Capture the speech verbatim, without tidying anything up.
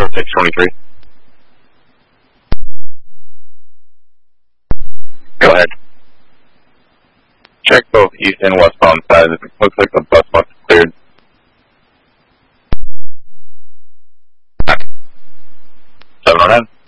six twenty-three. Go ahead. Check both east and westbound sides. It looks like the bus must have cleared. seven oh nine.